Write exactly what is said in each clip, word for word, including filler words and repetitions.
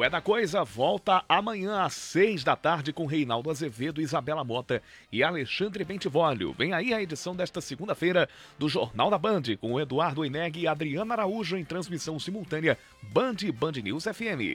O É da Coisa volta amanhã às seis da tarde com Reinaldo Azevedo, Isabela Mota e Alexandre Bentivolio. Vem aí a edição desta segunda-feira do Jornal da Band, com o Eduardo Oineg e Adriana Araújo em transmissão simultânea Band e Band News F M.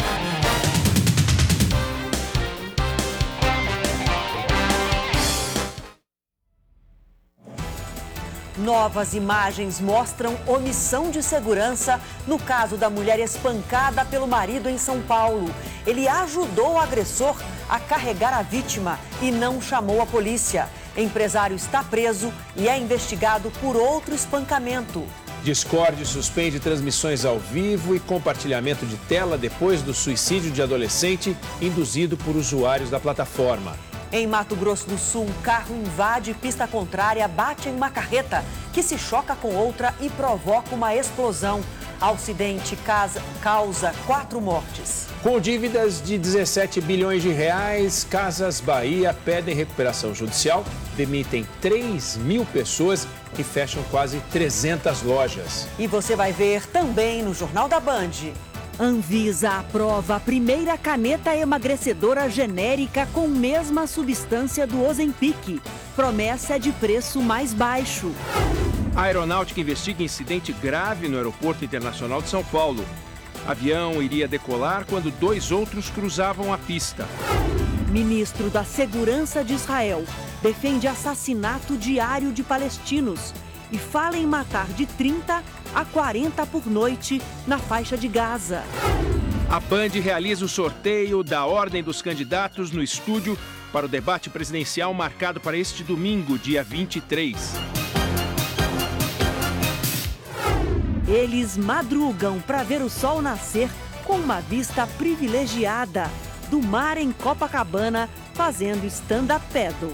Novas imagens mostram omissão de segurança no caso da mulher espancada pelo marido em São Paulo. Ele ajudou o agressor a carregar a vítima e não chamou a polícia. Empresário está preso e é investigado por outro espancamento. Discord suspende transmissões ao vivo e compartilhamento de tela depois do suicídio de adolescente induzido por usuários da plataforma. Em Mato Grosso do Sul, um carro invade pista contrária, bate em uma carreta, que se choca com outra e provoca uma explosão. Acidente causa, causa quatro mortes. Com dívidas de dezessete bilhões de reais, Casas Bahia pedem recuperação judicial, demitem três mil pessoas e fecham quase trezentas lojas. E você vai ver também no Jornal da Band. Anvisa aprova a primeira caneta emagrecedora genérica com mesma substância do Ozempic. Promessa é de preço mais baixo. A aeronáutica investiga incidente grave no Aeroporto Internacional de São Paulo. Avião iria decolar quando dois outros cruzavam a pista. Ministro da Segurança de Israel defende assassinato diário de palestinos e fala em matar de trinta a quarenta por noite na faixa de Gaza. A Band realiza o sorteio da ordem dos candidatos no estúdio para o debate presidencial marcado para este domingo, dia vinte e três. Eles madrugam para ver o sol nascer com uma vista privilegiada do mar em Copacabana, fazendo stand-up paddle.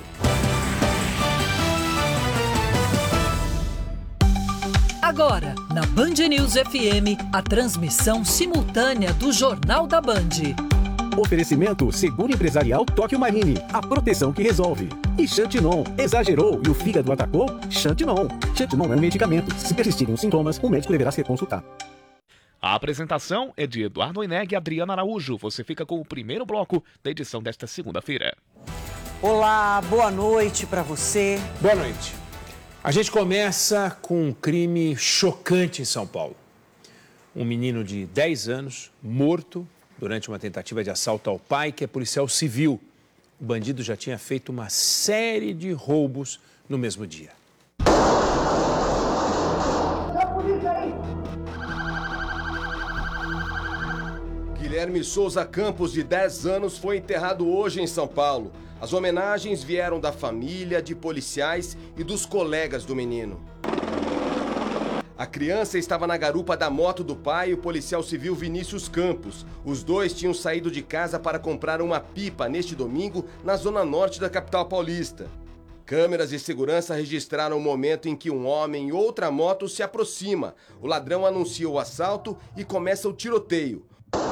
Agora, na Band News F M, a transmissão simultânea do Jornal da Band. Oferecimento Seguro Empresarial Tóquio Marine, a proteção que resolve. E Xantinon, exagerou e o fígado atacou? Xantinon. Xantinon é um medicamento. Se persistirem os sintomas, o médico deverá ser consultado. A apresentação é de Eduardo Oineg e Adriana Araújo. Você fica com o primeiro bloco da edição desta segunda-feira. Olá, boa noite para você. Boa noite. A gente começa com um crime chocante em São Paulo. Um menino de dez anos, morto durante uma tentativa de assalto ao pai, que é policial civil. O bandido já tinha feito uma série de roubos no mesmo dia. Guilherme Souza Campos, de dez anos, foi enterrado hoje em São Paulo. As homenagens vieram da família, de policiais e dos colegas do menino. A criança estava na garupa da moto do pai, o policial civil Vinícius Campos. Os dois tinham saído de casa para comprar uma pipa neste domingo na zona norte da capital paulista. Câmeras de segurança registraram o momento em que um homem e outra moto se aproxima. O ladrão anuncia o assalto e começa o tiroteio.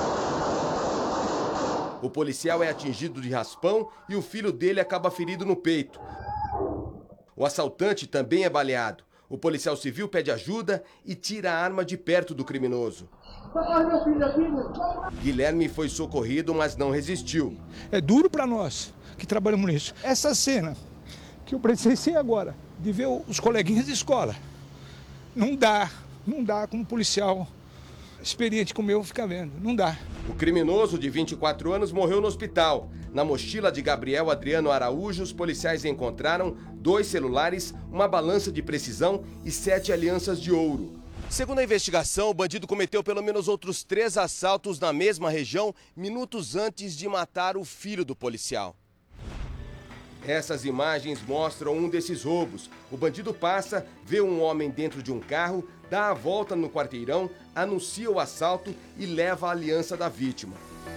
O policial é atingido de raspão e o filho dele acaba ferido no peito. O assaltante também é baleado. O policial civil pede ajuda e tira a arma de perto do criminoso. Guilherme foi socorrido, mas não resistiu. É duro para nós que trabalhamos nisso. Essa cena que eu presenciei agora, de ver os coleguinhas de escola, não dá, não dá como policial experiente como eu ficar vendo, não dá. O criminoso, de vinte e quatro anos, morreu no hospital. Na mochila de Gabriel Adriano Araújo, os policiais encontraram dois celulares, uma balança de precisão e sete alianças de ouro. Segundo a investigação, o bandido cometeu pelo menos outros três assaltos na mesma região, minutos antes de matar o filho do policial. Essas imagens mostram um desses roubos. O bandido passa, vê um homem dentro de um carro, dá a volta no quarteirão, anuncia o assalto e leva a aliança da vítima.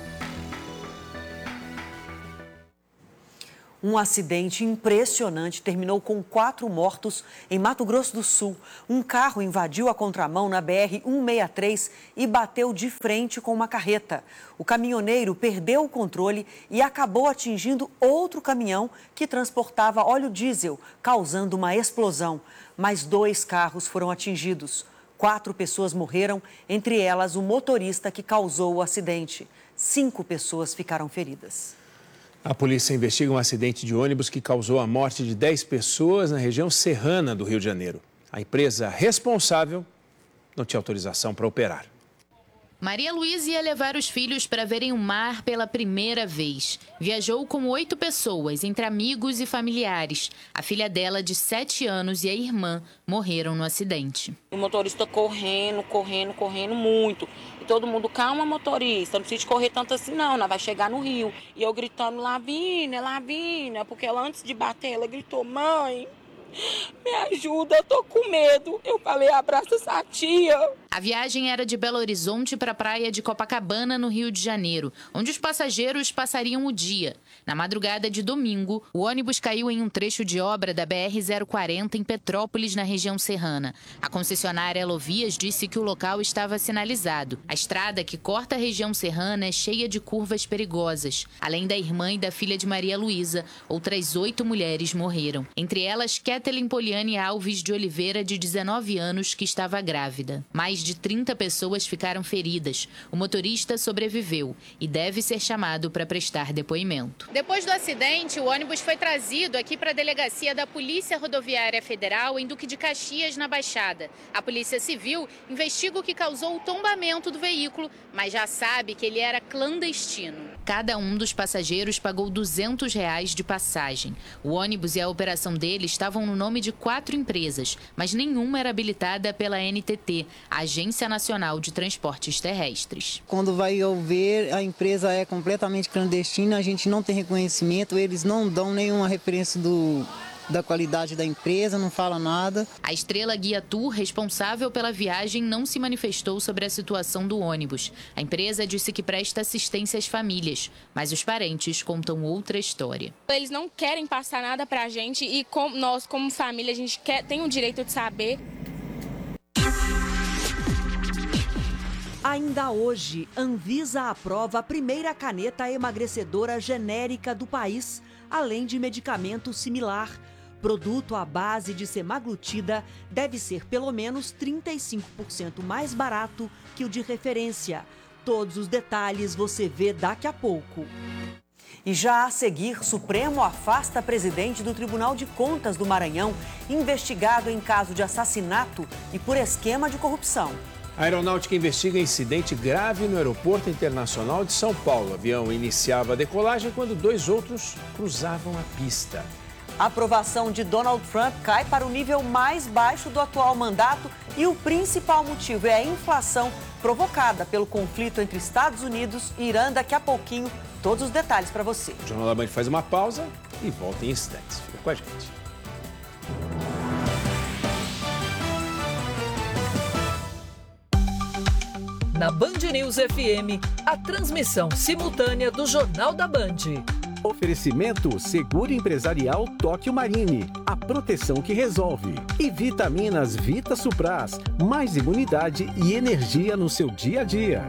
Um acidente impressionante terminou com quatro mortos em Mato Grosso do Sul. Um carro invadiu a contramão na B R cento e sessenta e três e bateu de frente com uma carreta. O caminhoneiro perdeu o controle e acabou atingindo outro caminhão que transportava óleo diesel, causando uma explosão. Mais dois carros foram atingidos. Quatro pessoas morreram, entre elas o motorista que causou o acidente. Cinco pessoas ficaram feridas. A polícia investiga um acidente de ônibus que causou a morte de dez pessoas na região serrana do Rio de Janeiro. A empresa responsável não tinha autorização para operar. Maria Luísa ia levar os filhos para verem o mar pela primeira vez. Viajou com oito pessoas, entre amigos e familiares. A filha dela, de sete anos, e a irmã morreram no acidente. O motorista correndo, correndo, correndo muito. E todo mundo, calma, motorista, não precisa correr tanto assim não, nós vai chegar no rio. E eu gritando, Lavínia, Lavínia, porque ela antes de bater, ela gritou, mãe, me ajuda, eu tô com medo. Eu falei, abraça essa tia. A viagem era de Belo Horizonte para a praia de Copacabana, no Rio de Janeiro, onde os passageiros passariam o dia. Na madrugada de domingo, o ônibus caiu em um trecho de obra da B R zero quarenta em Petrópolis, na região serrana. A concessionária Elovias disse que o local estava sinalizado. A estrada que corta a região serrana é cheia de curvas perigosas. Além da irmã e da filha de Maria Luísa, outras oito mulheres morreram. Entre elas, Kathleen Poliane Alves de Oliveira, de dezenove anos, que estava grávida. Mais de trinta pessoas ficaram feridas. O motorista sobreviveu e deve ser chamado para prestar depoimento. Depois do acidente, o ônibus foi trazido aqui para a delegacia da Polícia Rodoviária Federal em Duque de Caxias, na Baixada. A Polícia Civil investiga o que causou o tombamento do veículo, mas já sabe que ele era clandestino. Cada um dos passageiros pagou duzentos reais de passagem. O ônibus e a operação dele estavam no nome de quatro empresas, mas nenhuma era habilitada pela N T T, a Agência Nacional de Transportes Terrestres. Quando vai ver, a empresa é completamente clandestina, a gente não tem reconhecimento, eles não dão nenhuma referência do... da qualidade da empresa, não fala nada. A Estrela Guia Tour, responsável pela viagem, não se manifestou sobre a situação do ônibus. A empresa disse que presta assistência às famílias, mas os parentes contam outra história. Eles não querem passar nada pra gente e com, nós, como família, a gente quer, tem o direito de saber. Ainda hoje, Anvisa aprova a primeira caneta emagrecedora genérica do país, além de medicamento similar. Produto à base de semaglutida deve ser pelo menos trinta e cinco por cento mais barato que o de referência. Todos os detalhes você vê daqui a pouco. E já a seguir, Supremo afasta presidente do Tribunal de Contas do Maranhão, investigado em caso de assassinato e por esquema de corrupção. A Aeronáutica investiga incidente grave no Aeroporto Internacional de São Paulo. O avião iniciava a decolagem quando dois outros cruzavam a pista. A aprovação de Donald Trump cai para o nível mais baixo do atual mandato e o principal motivo é a inflação provocada pelo conflito entre Estados Unidos e Irã. Daqui a pouquinho, todos os detalhes para você. O Jornal da Band faz uma pausa e volta em instantes. Fica com a gente. Na Band News F M, a transmissão simultânea do Jornal da Band. Oferecimento Seguro Empresarial Tóquio Marine, a proteção que resolve. E Vitaminas Vita Supraz, mais imunidade e energia no seu dia a dia.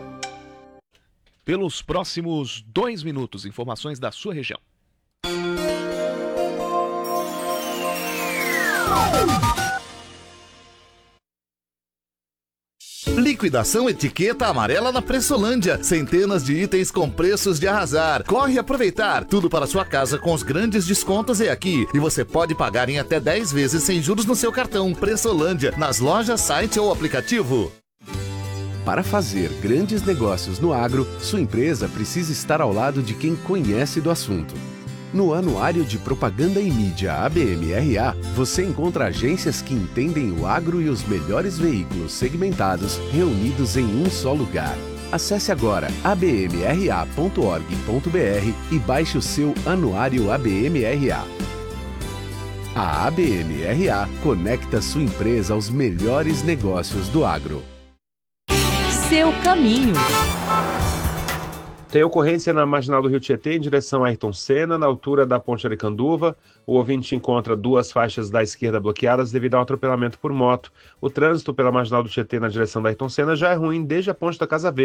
Pelos próximos dois minutos, informações da sua região. Liquidação Etiqueta Amarela na Pressolândia. Centenas de itens com preços de arrasar. Corre aproveitar. Tudo para sua casa com os grandes descontos é aqui. E você pode pagar em até dez vezes sem juros no seu cartão. Pressolândia, nas lojas, site ou aplicativo. Para fazer grandes negócios no agro, sua empresa precisa estar ao lado de quem conhece do assunto. No Anuário de Propaganda e Mídia A B M R A, você encontra agências que entendem o agro e os melhores veículos segmentados reunidos em um só lugar. Acesse agora a b m r a ponto org ponto b r e baixe o seu Anuário A B M R A. A A B M R A conecta sua empresa aos melhores negócios do agro. Seu caminho. Tem ocorrência na Marginal do Rio Tietê, em direção a Ayrton Senna, na altura da Ponte Aricanduva. O ouvinte encontra duas faixas da esquerda bloqueadas devido ao atropelamento por moto. O trânsito pela Marginal do Tietê na direção da Ayrton Senna já é ruim desde a Ponte da Casa Verde.